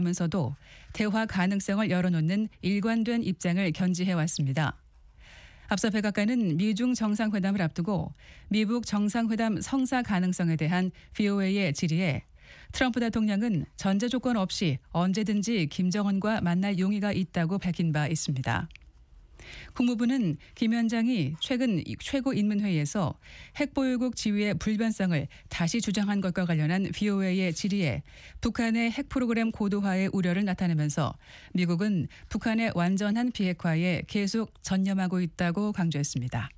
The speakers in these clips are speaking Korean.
나오면서도 대화 가능성을 열어놓는 일관된 입장을 견지해왔습니다. 앞서 백악관은 미중 정상회담을 앞두고 미북 정상회담 성사 가능성에 대한 VOA의 질의에 트럼프 대통령은 전제 조건 없이 언제든지 김정은과 만날 용의가 있다고 밝힌 바 있습니다. 국무부는 김 위원장이 최근 최고인민회의에서 핵보유국 지위의 불변성을 다시 주장한 것과 관련한 VOA의 질의에 북한의 핵 프로그램 고도화의 우려를 나타내면서 미국은 북한의 완전한 비핵화에 계속 전념하고 있다고 강조했습니다.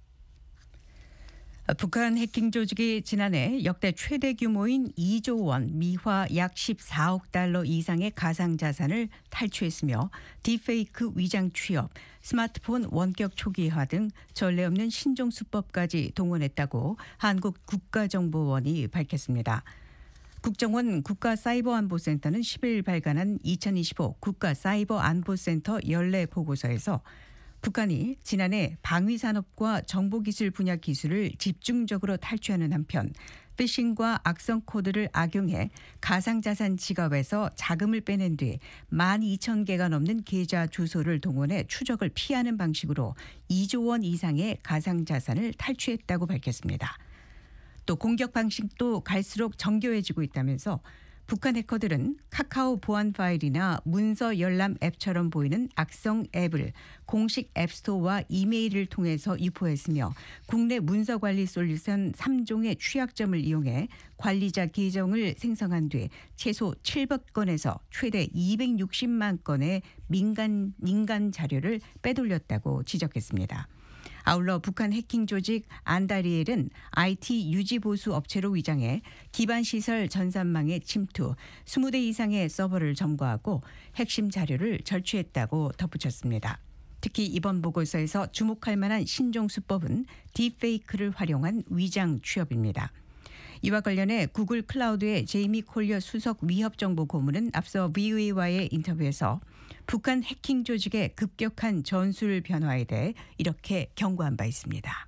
북한 해킹 조직이 지난해 역대 최대 규모인 2조 원, 미화 약 14억 달러 이상의 가상자산을 탈취했으며 딥페이크 위장 취업, 스마트폰 원격 초기화 등 전례 없는 신종 수법까지 동원했다고 한국 국가정보원이 밝혔습니다. 국정원 국가사이버안보센터는 10일 발간한 2025 국가사이버안보센터 연례 보고서에서 북한이 지난해 방위산업과 정보기술 분야 기술을 집중적으로 탈취하는 한편 피싱과 악성 코드를 악용해 가상자산 지갑에서 자금을 빼낸 뒤 12,000개가 넘는 계좌 주소를 동원해 추적을 피하는 방식으로 2조 원 이상의 가상자산을 탈취했다고 밝혔습니다. 또 공격 방식도 갈수록 정교해지고 있다면서 북한 해커들은 카카오 보안 파일이나 문서 열람 앱처럼 보이는 악성 앱을 공식 앱스토어와 이메일을 통해서 유포했으며 국내 문서관리 솔루션 3종의 취약점을 이용해 관리자 계정을 생성한 뒤 최소 700건에서 최대 260만 건의 민간 자료를 빼돌렸다고 지적했습니다. 아울러 북한 해킹 조직 안다리엘은 IT 유지 보수 업체로 위장해 기반 시설 전산망에 침투, 20대 이상의 서버를 점거하고 핵심 자료를 절취했다고 덧붙였습니다. 특히 이번 보고서에서 주목할 만한 신종 수법은 딥페이크를 활용한 위장 취업입니다. 이와 관련해 구글 클라우드의 제이미 콜리어 수석 위협정보 고문은 앞서 VOA와의 인터뷰에서 북한 해킹 조직의 급격한 전술 변화에 대해 이렇게 경고한 바 있습니다.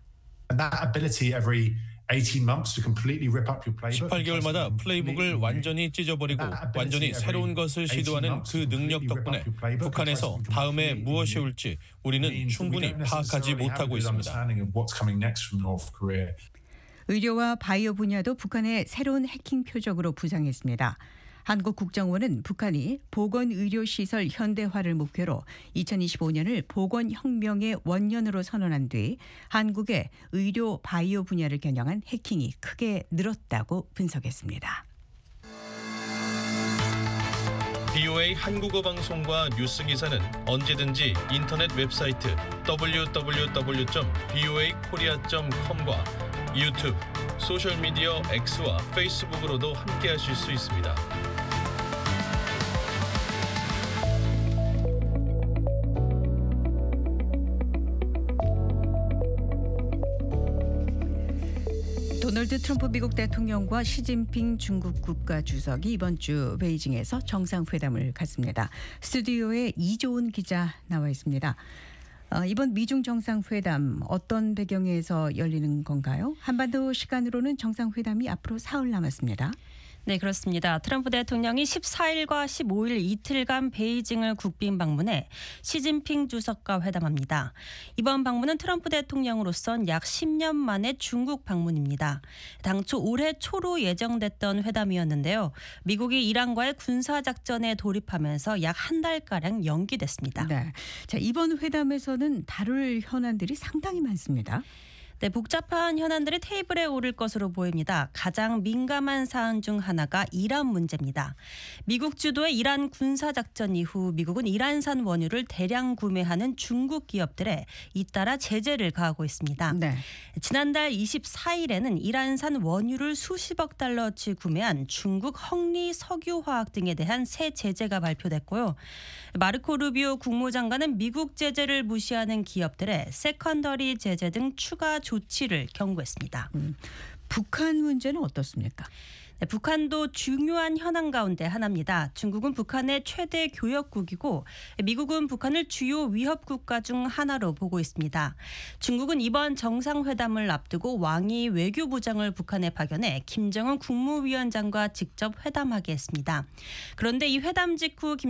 18개월마다 플레이북을 완전히 찢어버리고 완전히 새로운 것을 시도하는 그 능력 덕분에 북한에서 다음에 무엇이 올지 우리는 충분히 파악하지 못하고 있습니다. 의료와 바이오 분야도 북한의 새로운 해킹 표적으로 부상했습니다. 한국국정원은 북한이 보건의료시설 현대화를 목표로 2025년을 보건혁명의 원년으로 선언한 뒤 한국의 의료 바이오 분야를 겨냥한 해킹이 크게 늘었다고 분석했습니다. VOA 한국어 방송과 뉴스 기사는 언제든지 인터넷 웹사이트 www.voakorea.com과 유튜브, 소셜미디어 X와 페이스북으로도 함께하실 수 있습니다. 도널드 트럼프 미국 대통령과 시진핑 중국 국가주석이 이번 주 베이징에서 정상회담을 갖습니다. 스튜디오에 이조은 기자 나와 있습니다. 이번 미중 정상회담 어떤 배경에서 열리는 건가요? 한반도 시간으로는 정상회담이 앞으로 사흘 남았습니다. 네, 그렇습니다. 트럼프 대통령이 14일과 15일 이틀간 베이징을 국빈 방문해 시진핑 주석과 회담합니다. 이번 방문은 트럼프 대통령으로선 약 10년 만에 중국 방문입니다. 당초 올해 초로 예정됐던 회담이었는데요. 미국이 이란과의 군사작전에 돌입하면서 약 한 달가량 연기됐습니다. 네. 자, 이번 회담에서는 다룰 현안들이 상당히 많습니다. 네, 복잡한 현안들이 테이블에 오를 것으로 보입니다. 가장 민감한 사안 중 하나가 이란 문제입니다. 미국 주도의 이란 군사작전 이후 미국은 이란산 원유를 대량 구매하는 중국 기업들에 잇따라 제재를 가하고 있습니다. 네. 지난달 24일에는 이란산 원유를 수십억 달러치 구매한 중국 헝리 석유화학 등에 대한 새 제재가 발표됐고요. 마르코 루비오 국무장관은 미국 제재를 무시하는 기업들의 세컨더리 제재 등 추가 조치를 경고했습니다. 북한 문제는 어떻습니까? 네, 북한도 중요한 현안 가운데 하나입니다. 중국은 북한의 최대 교역국이고 미국은 북한을 주요 위협 국가 중 하나로 보고 있습니다. 중국은 이번 정상회담을 앞두고 왕이 외교부장을 북한에 파견해 김정은 국무위원장과 직접 회담하게 했습니다. 그런데 이 회담 직후